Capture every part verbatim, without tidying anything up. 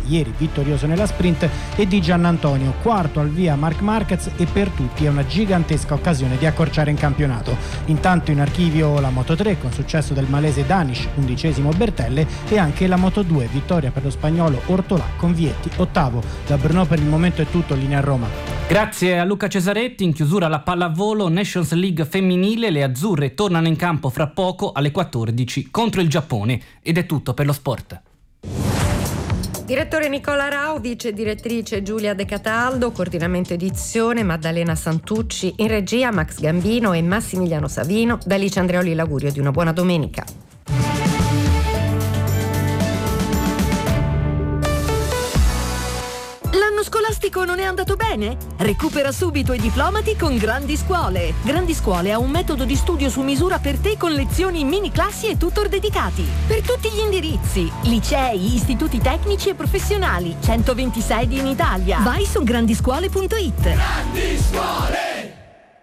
ieri vittorioso nella sprint, e di Giannantonio, quarto al via Marc Marquez, e per tutti è una gigantesca occasione di accorciare in campionato. Intanto in archivio la Moto tre con successo del malese Danish, undicesimo Bertelle, e anche la Moto due, vittoria per lo spagnolo Ortolà con Vietti, ottavo. Da Brno per il momento è tutto, linea a Roma. Grazie a Luca Cesaretti. In chiusura la pallavolo Nations League femminile, le azzurre tornano in campo fra poco alle quattordici contro il Giappone. Ed è tutto per lo sport. Direttore Nicola Raudic, direttrice Giulia De Cataldo, coordinamento edizione Maddalena Santucci, in regia Max Gambino e Massimiliano Savino. Da Alice Andreoli l'augurio di una buona domenica. L'anno scolastico non è andato bene? Recupera subito i diplomati con Grandi Scuole. Grandi Scuole ha un metodo di studio su misura per te con lezioni, mini classi e tutor dedicati. Per tutti gli indirizzi, licei, istituti tecnici e professionali, centoventi sedi in Italia. Vai su grandiscuole punto it. Grandi Scuole!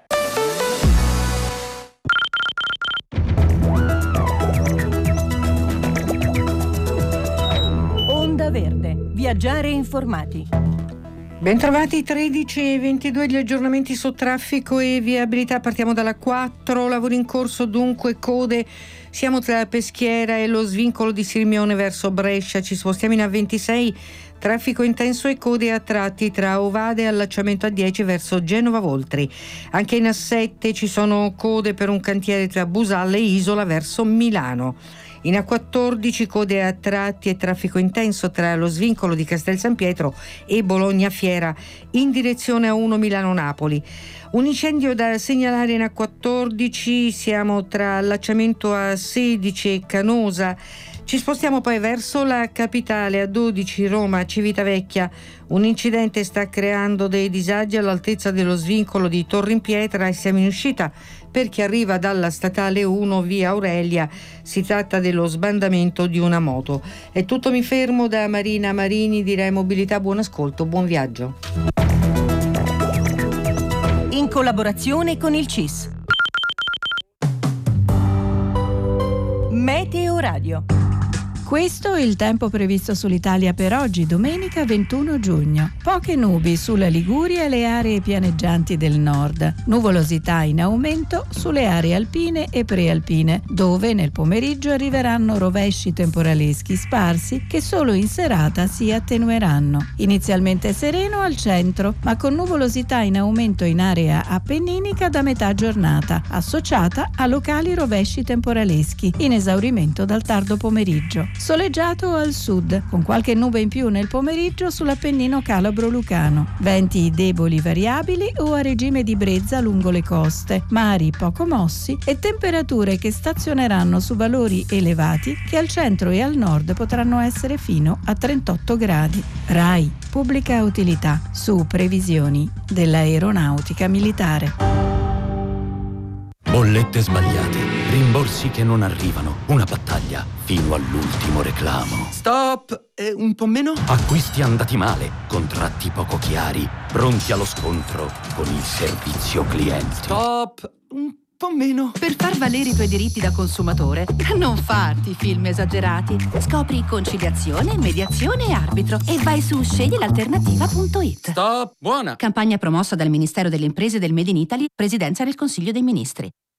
Onda Verde. Viaggiare informati. Bentrovati, tredici e ventidue gli aggiornamenti su traffico e viabilità. Partiamo dalla quattro, lavori in corso, dunque code. Siamo tra la Peschiera e lo svincolo di Sirmione verso Brescia. Ci spostiamo in A ventisei, traffico intenso e code a tratti tra Ovade e allacciamento A dieci verso Genova Voltri. Anche in A sette ci sono code per un cantiere tra Busalle e Isola verso Milano. In A quattordici code a tratti e traffico intenso tra lo svincolo di Castel San Pietro e Bologna Fiera in direzione A uno Milano-Napoli. Un incendio da segnalare in A quattordici, siamo tra allacciamento A sedici e Canosa. Ci spostiamo poi verso la capitale, A dodici Roma Civitavecchia. Un incidente sta creando dei disagi all'altezza dello svincolo di Torrimpietra e siamo in uscita per chi arriva dalla statale uno via Aurelia. Si tratta dello sbandamento di una moto. È tutto, mi fermo. Da Marina Marini di Rai Mobilità, buon ascolto, buon viaggio. In collaborazione con il C I S. Meteo Radio. Questo è il tempo previsto sull'Italia per oggi, domenica ventuno giugno. Poche nubi sulla Liguria e le aree pianeggianti del nord. Nuvolosità in aumento sulle aree alpine e prealpine, dove nel pomeriggio arriveranno rovesci temporaleschi sparsi che solo in serata si attenueranno. Inizialmente sereno al centro, ma con nuvolosità in aumento in area appenninica da metà giornata, associata a locali rovesci temporaleschi, in esaurimento dal tardo pomeriggio. Soleggiato al sud, con qualche nube in più nel pomeriggio sull'Appennino calabro-lucano. Venti deboli variabili o a regime di brezza lungo le coste, mari poco mossi e temperature che stazioneranno su valori elevati che al centro e al nord potranno essere fino a trentotto gradi. RAI, pubblica utilità, su previsioni dell'aeronautica militare. Bollette sbagliate, rimborsi che non arrivano, una battaglia fino all'ultimo reclamo. Stop! Eh, un po' meno? Acquisti andati male, contratti poco chiari, pronti allo scontro con il servizio clienti. Stop! Un po' meno. Per far valere i tuoi diritti da consumatore, non farti film esagerati. Scopri conciliazione, mediazione e arbitro e vai su scegli l'alternativa punto it. Stop! Buona! Campagna promossa dal Ministero delle Imprese del Made in Italy, Presidenza del Consiglio dei Ministri.